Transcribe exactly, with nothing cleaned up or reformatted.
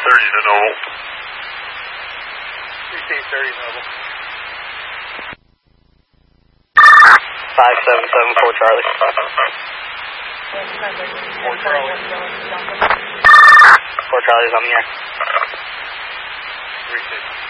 thirty to Noble. three thirty Noble. five seven seven four Charlie. four Charlie. four Charlie's on the air. three six.